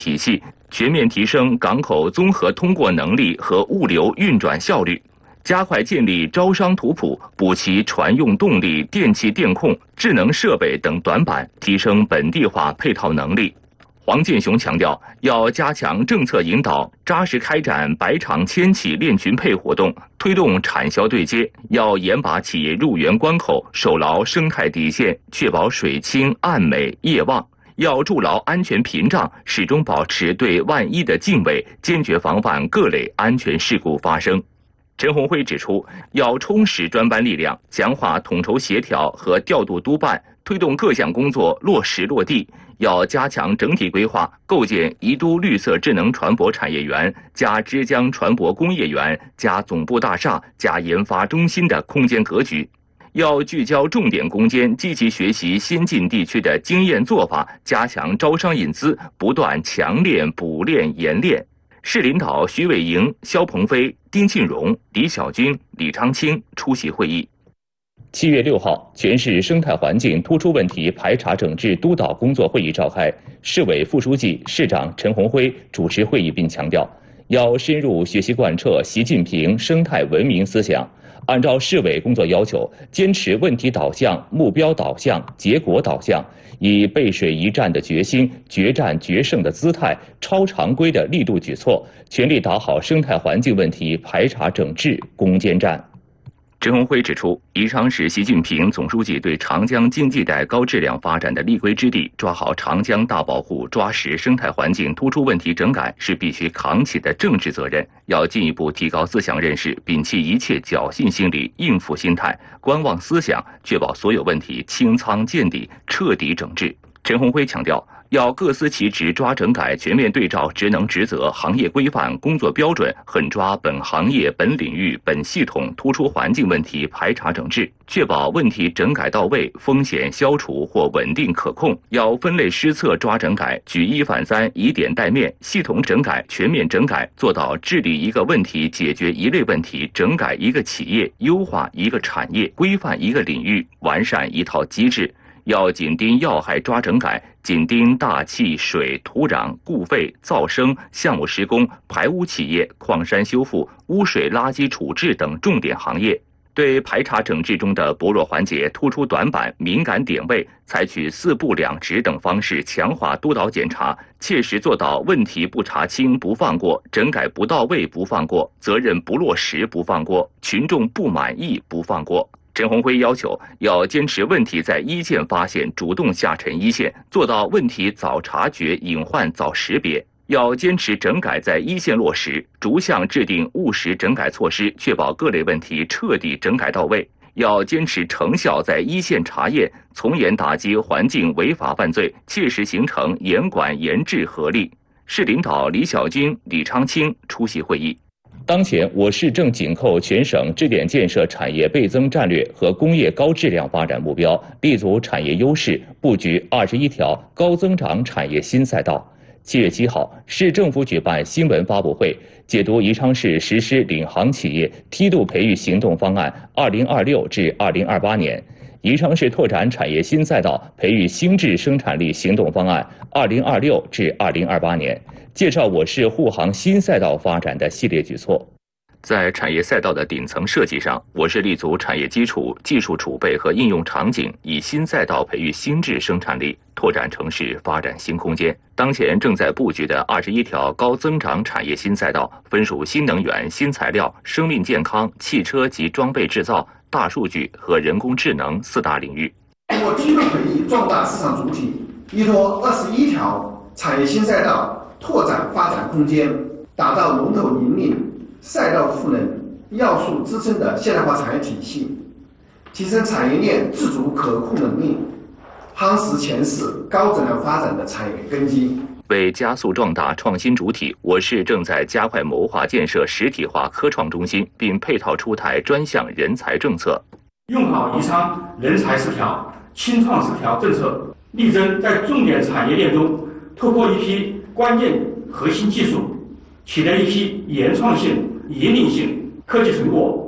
体系，全面提升港口综合通过能力和物流运转效率，加快建立招商图谱，补齐船用动力、电气电控、智能设备等短板，提升本地化配套能力。黄健雄强调，要加强政策引导，扎实开展百厂千企链群配活动，推动产销对接，要严把企业入园关口，守牢生态底线，确保水清岸美业旺。要筑牢安全屏障，始终保持对万一的敬畏，坚决防范各类安全事故发生。陈宏辉指出，要充实专班力量，强化统筹协调和调度督办，推动各项工作落实落地。要加强整体规划，构建宜都绿色智能船舶产业园、加之江船舶工业园、加总部大厦、加研发中心的空间格局。要聚焦重点攻坚，积极学习先进地区的经验做法，加强招商引资，不断强练、补练、研练。市领导徐伟莹、肖鹏飞、丁庆荣、李小军、李昌清出席会议。7月6号，全市生态环境突出问题排查整治督导工作会议召开，市委副书记、市长陈宏辉主持会议并强调，要深入学习贯彻习近平生态文明思想，按照市委工作要求，坚持问题导向、目标导向、结果导向，以背水一战的决心、决战决胜的姿态、超常规的力度举措，全力打好生态环境问题排查整治攻坚战。陈宏辉指出，宜昌是习近平总书记对长江经济带高质量发展的立规之地，抓好长江大保护，抓实生态环境突出问题整改是必须扛起的政治责任。要进一步提高思想认识，摒弃一切侥幸心理、应付心态、观望思想，确保所有问题清仓见底，彻底整治。陈宏辉强调，要各司其职抓整改，全面对照职能职责、行业规范、工作标准，狠抓本行业、本领域、本系统突出环境问题排查整治，确保问题整改到位，风险消除或稳定可控。要分类施策抓整改，举一反三，以点带面，系统整改、全面整改，做到治理一个问题，解决一类问题，整改一个企业，优化一个产业，规范一个领域，完善一套机制。要紧盯要害抓整改，紧盯大气、水、土壤、固废、噪声、项目施工、排污企业、矿山修复、污水垃圾处置等重点行业。对排查整治中的薄弱环节、突出短板、敏感点位，采取4不2执等方式强化督导检查，切实做到问题不查清不放过，整改不到位不放过，责任不落实不放过，群众不满意不放过。陈宏辉要求，要坚持问题在一线发现，主动下沉一线，做到问题早察觉、隐患早识别。要坚持整改在一线落实，逐项制定务实整改措施，确保各类问题彻底整改到位。要坚持成效在一线查验，从严打击环境违法犯罪，切实形成严管严治合力。市领导李小军、李昌清出席会议。当前，我市正紧扣全省支点建设产业倍增战略和工业高质量发展目标，立足产业优势，布局21条高增长产业新赛道。7月7号，市政府举办新闻发布会，解读宜昌市实施领航企业梯度培育行动方案2026至2028年。宜昌市拓展产业新赛道培育新质生产力行动方案2026至2028年，介绍我市护航新赛道发展的系列举措。在产业赛道的顶层设计上，我市立足产业基础、技术储备和应用场景，以新赛道培育新质生产力，拓展城市发展新空间。当前正在布局的21条高增长产业新赛道，分属新能源、新材料、生命健康、汽车及装备制造、大数据和人工智能4大领域。 我梯度培育壮大市场主体，依托21条产业新赛道拓展发展空间，打造龙头引领、赛道赋能、要素支撑的现代化产业体系，提升产业链自主可控能力，夯实前市高质量发展的产业根基。 为加速壮大创新主体，我市正在加快谋划建设实体化科创中心，并配套出台专项人才政策。 用好宜昌人才10条、轻创10条政策，力争在重点产业链中突破一批关键核心技术，取得一批原创性、引领性科技成果，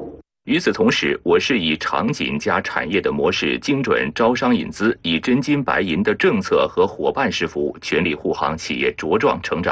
与此同时，我市以场景加产业的模式精准招商引资，以真金白银的政策和伙伴式服务，全力护航企业茁壮成长。